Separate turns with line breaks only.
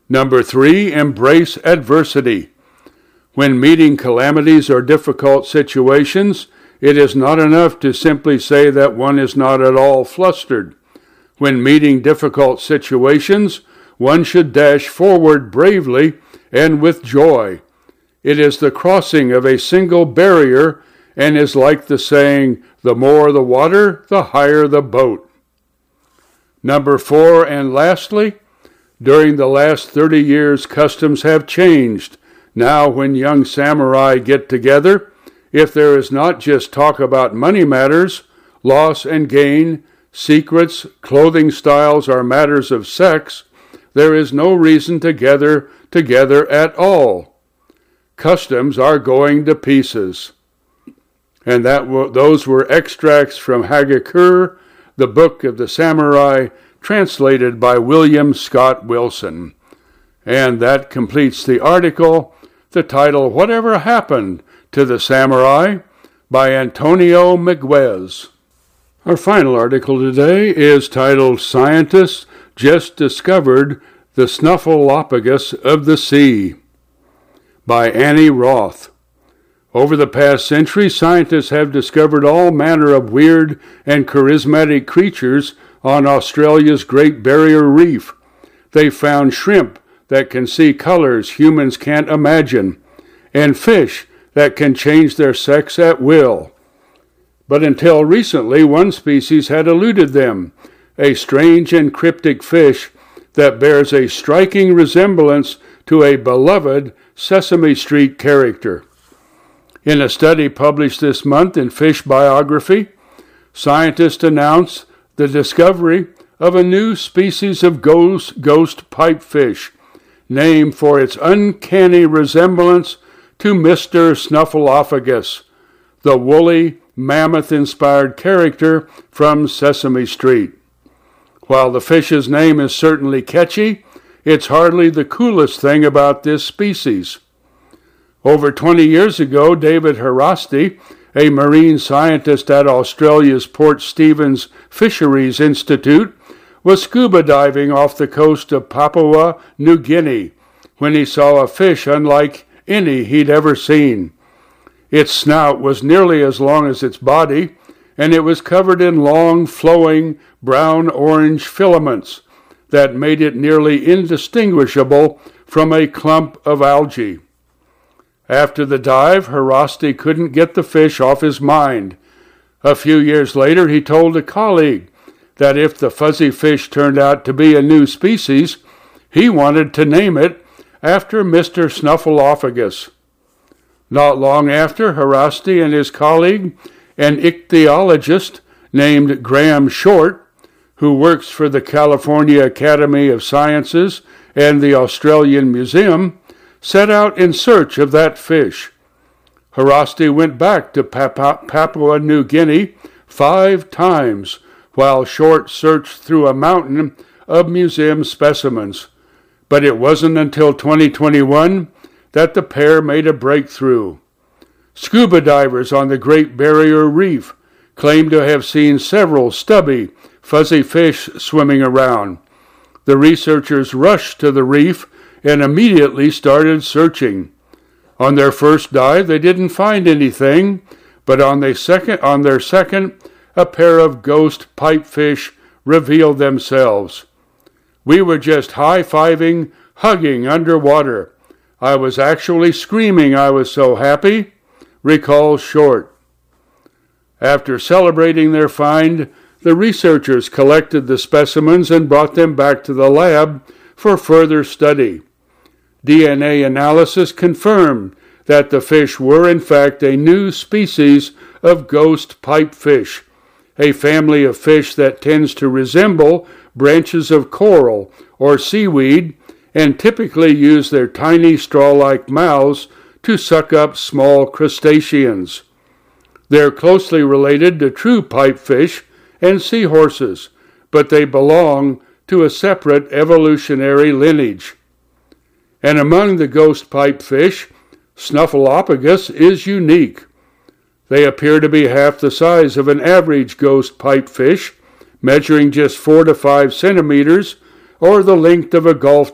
Number 3, embrace adversity. When meeting calamities or difficult situations, it is not enough to simply say that one is not at all flustered. When meeting difficult situations, one should dash forward bravely and with joy. It is the crossing of a single barrier and is like the saying, the more the water, the higher the boat. Number 4, and lastly, during the last 30 years, customs have changed. Now, when young samurai get together, if there is not just talk about money matters, loss and gain, secrets, clothing styles, or matters of sex, there is no reason to gather together at all. Customs are going to pieces. And those were extracts from Hagakure, the Book of the Samurai, translated by William Scott Wilson. And that completes the article, the title, Whatever Happened to the Samurai, by Antonio Miguez. Our final article today is titled, Scientists Just Discovered the Snuffleupagus of the Sea, by Annie Roth. Over the past century, scientists have discovered all manner of weird and charismatic creatures on Australia's Great Barrier Reef. They found shrimp that can see colors humans can't imagine, and fish that can change their sex at will. But until recently, one species had eluded them, a strange and cryptic fish that bears a striking resemblance to a beloved Sesame Street character. In a study published this month in Fish Biography, scientists announced the discovery of a new species of ghost pipefish, named for its uncanny resemblance to Mr. Snuffleupagus, the woolly, mammoth-inspired character from Sesame Street. While the fish's name is certainly catchy, it's hardly the coolest thing about this species. Over 20 years ago, David Harasti, a marine scientist at Australia's Port Stephens Fisheries Institute, was scuba diving off the coast of Papua New Guinea when he saw a fish unlike any he'd ever seen. Its snout was nearly as long as its body, and it was covered in long, flowing, brown-orange filaments that made it nearly indistinguishable from a clump of algae. After the dive, Harasti couldn't get the fish off his mind. A few years later, he told a colleague that if the fuzzy fish turned out to be a new species, he wanted to name it after Mr. Snuffleupagus. Not long after, Harasti and his colleague, an ichthyologist named Graham Short, who works for the California Academy of Sciences and the Australian Museum, set out in search of that fish. Harasti went back to Papua New Guinea 5 times, while Short searched through a mountain of museum specimens. But it wasn't until 2021 that the pair made a breakthrough. Scuba divers on the Great Barrier Reef claim to have seen several stubby, fuzzy fish swimming around. The researchers rushed to the reef and immediately started searching. On their first dive, they didn't find anything, but on their second, a pair of ghost pipefish revealed themselves. We were just high-fiving, hugging underwater. I was actually screaming, I was so happy, recalls Short. After celebrating their find, the researchers collected the specimens and brought them back to the lab for further study. DNA analysis confirmed that the fish were in fact a new species of ghost pipefish, a family of fish that tends to resemble branches of coral or seaweed and typically use their tiny straw-like mouths to suck up small crustaceans. They're closely related to true pipefish and seahorses, but they belong to a separate evolutionary lineage. And among the ghost pipefish, Snuffleupagus is unique. They appear to be half the size of an average ghost pipefish, measuring just 4 to 5 centimeters, or the length of a golf